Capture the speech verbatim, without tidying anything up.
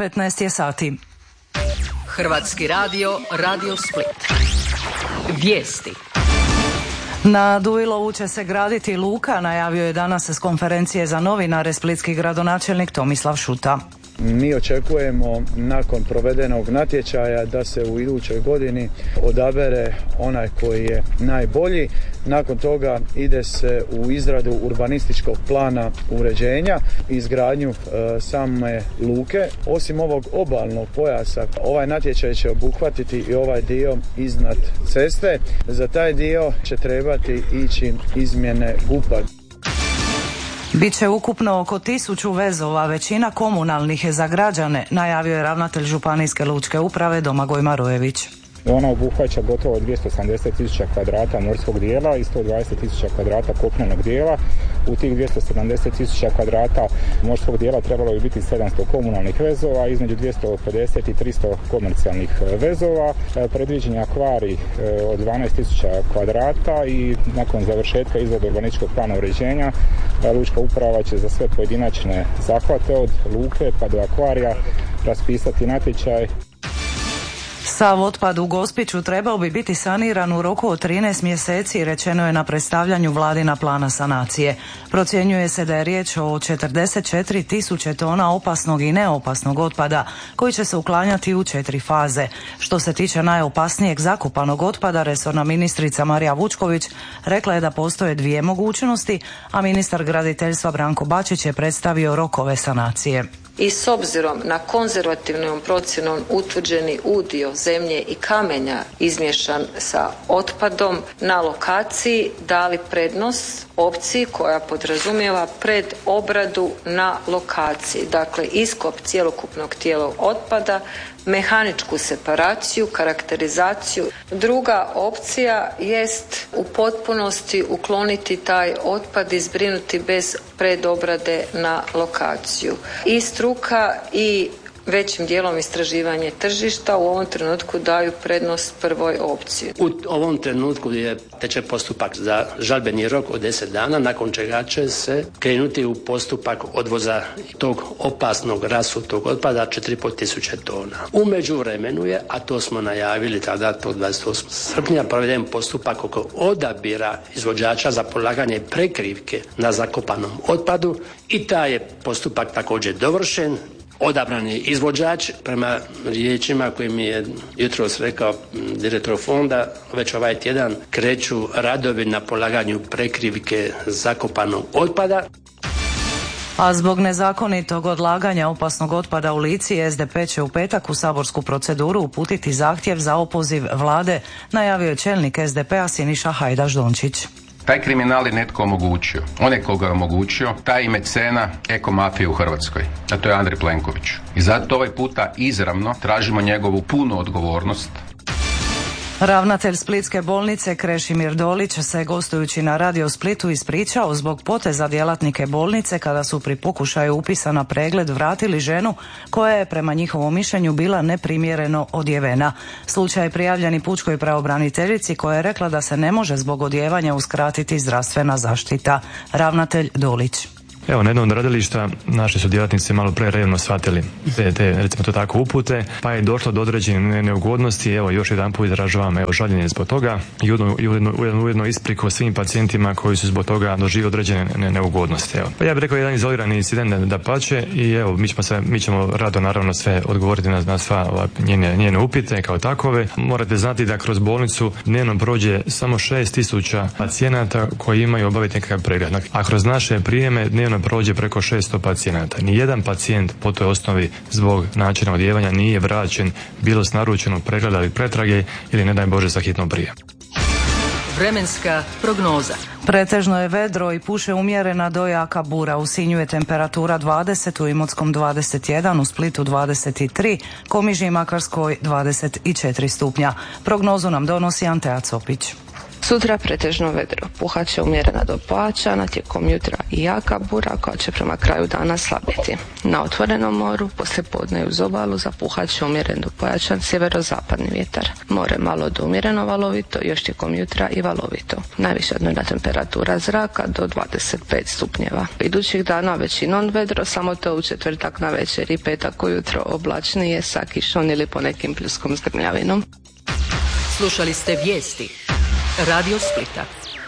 petnaest je sati. Hrvatski radio, Radio Split. Vijesti. Na Duilovu će se graditi luka, najavio je danas s konferencije za novinare splitski gradonačelnik Tomislav Šuta. Mi očekujemo nakon provedenog natječaja da se u idućoj godini odabere onaj koji je najbolji. Nakon toga ide se u izradu urbanističkog plana uređenja i izgradnju e, same luke. Osim ovog obalnog pojasa, ovaj natječaj će obuhvatiti i ovaj dio iznad ceste. Za taj dio će trebati ići izmjene G U P-a. Biće ukupno oko tisuću vezova, većina komunalnih je za građane, najavio je ravnatelj Županijske lučke uprave Domagoj Marojević. Ona obuhvaća gotovo dvjesto sedamdeset tisuća kvadrata morskog dijela i sto dvadeset tisuća kvadrata kopnenog dijela. U tih dvjesto sedamdeset tisuća kvadrata morskog dijela trebalo bi biti sedamsto komunalnih vezova, između dvjesto pedeset i tristo komercijalnih vezova. Predviđen je akvarij od dvanaest tisuća kvadrata i nakon završetka izrade urbanističkog plana uređenja lučka uprava će za sve pojedinačne zahvate od luke pa do akvarija raspisati natječaj. Sav otpad u Gospiću trebao bi biti saniran u roku od trinaest mjeseci, rečeno je na predstavljanju vladina plana sanacije. Procjenjuje se da je riječ o četrdeset četiri tisuće tona opasnog i neopasnog otpada, koji će se uklanjati u četiri faze. Što se tiče najopasnijeg zakopanog otpada, resorna ministrica Marija Vučković rekla je da postoje dvije mogućnosti, a ministar graditeljstva Branko Bačić je predstavio rokove sanacije. I s obzirom na konzervativnom procjenom utvrđeni udio zemlje i kamenja izmješan sa otpadom na lokaciji dali prednost opciji koja podrazumijeva pred obradu na lokaciji. Dakle, iskop cjelokupnog tijela otpada, mehaničku separaciju, karakterizaciju. Druga opcija jest u potpunosti ukloniti taj otpad i zbrinuti bez predobrade na lokaciju. I struka i većim dijelom istraživanje tržišta u ovom trenutku daju prednost prvoj opciji. U ovom trenutku je teče postupak za žalbeni rok od deset dana, nakon čega će se krenuti u postupak odvoza tog opasnog rasutog otpada četiri i pol tisuće tona. U međuvremenu je, a to smo najavili tada tog dvadeset osmog srpnja, proveden postupak oko odabira izvođača za polaganje prekrivke na zakopanom otpadu i taj je postupak također dovršen. Odabrani izvođač, prema riječima koje mi je jutros rekao direktor fonda, već ovaj tjedan kreću radovi na polaganju prekrivke zakopanog otpada. A zbog nezakonitog odlaganja opasnog otpada u Lici, S D P će u petak u saborsku proceduru uputiti zahtjev za opoziv vlade, najavio je čelnik S D P-a Siniša Hajdaš Dončić. Taj kriminal je netko omogućio. On je koga je omogućio, taj mecena ekomafije u Hrvatskoj. A to je Andrej Plenković. I zato ovaj puta izravno tražimo njegovu punu odgovornost. Ravnatelj Splitske bolnice Krešimir Dolić se gostujući na Radio Splitu ispričao zbog poteza djelatnike bolnice kada su pri pokušaju upisa na pregled vratili ženu koja je prema njihovom mišljenju bila neprimjereno odjevena. Slučaj je prijavljen i pučkoj pravobraniteljici koja je rekla da se ne može zbog odjevanja uskratiti zdravstvena zaštita. Ravnatelj Dolić. Evo, na jednom od radilišta naši su djelatnici malo pre revno shvatili te, te, recimo to tako, upute, pa je došlo do određene neugodnosti. Evo, još jedan put izražavam evo žaljenje zbog toga i ujedno, ujedno, ujedno ispriku svim pacijentima koji su zbog toga doživjeli određene ne, neugodnosti. Evo. Pa ja bih rekao jedan izolirani incident da pače i evo, mi ćemo, se, mi ćemo rado naravno sve odgovoriti na, na sva ova, njene, njene upite kao takove. Morate znati da kroz bolnicu dnevno prođe samo šest tisuća pacijenata koji imaju obaviti nekakav pregled. A kroz naše prijeme dnevno prođe preko šesto pacijenata. Nijedan pacijent po toj osnovi zbog načina odjevanja nije vraćen bilo s naručenog pregleda ili pretrage ili ne daj Bože sa hitnom prijem. Vremenska prognoza. Pretežno je vedro i puše umjerena do jaka bura. U Sinju je temperatura dvadeset, u Imotskom dvadeset jedan, u Splitu dvadeset tri, Komiži i Makarskoj dvadeset četiri stupnja. Prognozu nam donosi Antea Copić. Sutra pretežno vedro, puhat će umjerena do pojačana, tijekom jutra i jaka bura koja će prema kraju dana slabiti. Na otvorenom moru, poslijepodne uz obalu zapuhat će umjeren do pojačan sjeverozapadni vjetar. More malo do umjereno valovito, još tijekom jutra i valovito. Najviša dnevna temperatura zraka do dvadeset pet stupnjeva. Idućih dana većinom vedro, samo to u četvrtak na večer i petak ujutro oblačnije sa kišom ili ponekim pljuskom s grmljavinom. Slušali ste vijesti Radio Splita.